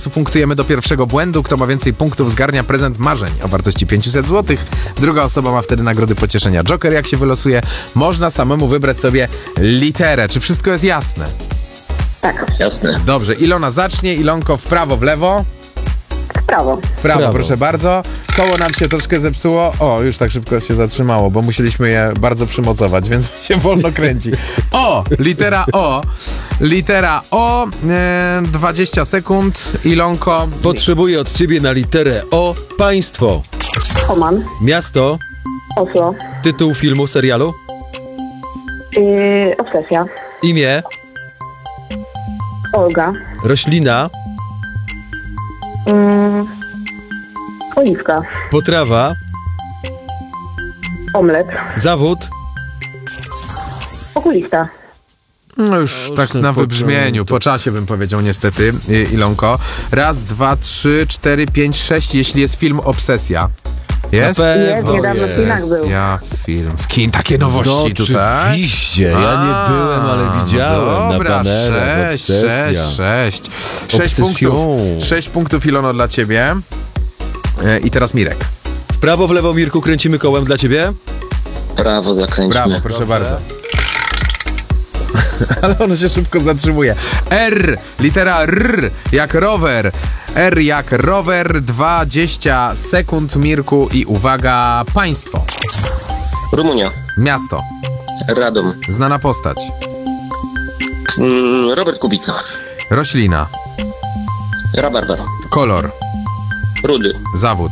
czasu punktujemy do pierwszego błędu. Kto ma więcej punktów, zgarnia prezent marzeń o wartości 500 zł. Druga osoba ma wtedy nagrody pocieszenia Joker, jak się wylosuje. Można samemu wybrać sobie literę. Czy wszystko jest jasne? Tak, Jasne. Dobrze, Ilona zacznie. Ilonko, w prawo, w lewo. w prawo. W prawo, proszę bardzo. Koło nam się troszkę zepsuło. O, już tak szybko się zatrzymało, bo musieliśmy je bardzo przymocować, więc się wolno kręci. O! Litera O. Litera O. 20 sekund. Ilonko. Potrzebuję od ciebie na literę O państwo. Oman, Miasto. Oslo, Tytuł filmu, serialu. Obsesja, Imię. Olga, Roślina. Oliwka, Potrawa. omlet, Zawód. okulista, No już tak na wybrzmieniu, po czasie bym powiedział niestety, Ilonko. Raz, dwa, trzy, cztery, pięć, sześć, jeśli jest film Obsesja. Jest? Jest, niedawno w kinach był. Ja film. W kin, takie nowości tutaj. Oczywiście, ja nie byłem, ale widziałem Dobra, na banerach. sześć Obsesją. punktów. 6 punktów, Ilono, dla ciebie. I teraz Mirek. W prawo, w lewo, Mirku, kręcimy kołem dla ciebie. Brawo, zakręćmy. Brawo, proszę bardzo. Ale ono się szybko zatrzymuje. R, litera R, jak rower. R jak rower, 20 sekund, Mirku, i uwaga, państwo. Rumunia. Miasto. Radom. Znana postać. Robert Kubica. Roślina. Rabarbar. Kolor. Rudy. Zawód.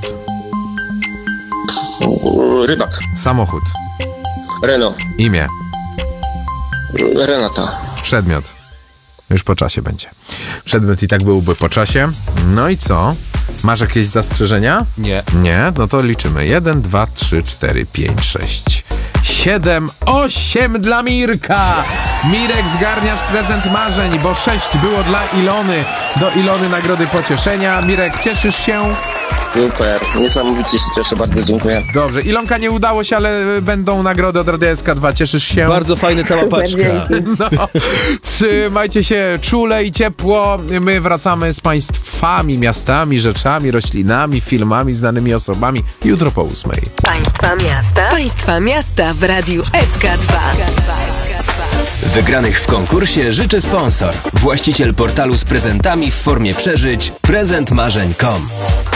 Rybak. Samochód. Renault. Imię. Renata. Przedmiot. Już po czasie będzie. Przedmiot i tak byłby po czasie. No i co? Masz jakieś zastrzeżenia? Nie. Nie? No to liczymy. 1, 2, 3, 4, 5, 6, 7, 8 dla Mirka! Mirek, zgarniasz prezent marzeń, bo 6 było dla Ilony. Do Ilony nagrody pocieszenia. Mirek, cieszysz się? Super. Niesamowicie się cieszę. Bardzo dziękuję. Dobrze. Ilonka nie udało się, ale będą nagrody od Radia SK2. Cieszysz się? Bardzo fajne, cała Super, paczka. dzięki. No, trzymajcie się czule i ciepło. My wracamy z państwami, miastami, rzeczami, roślinami, filmami, znanymi osobami jutro po 8. Państwa miasta w Radiu SK2. Wygranych w konkursie życzy sponsor. Właściciel portalu z prezentami w formie przeżyć prezentmarzeń.com.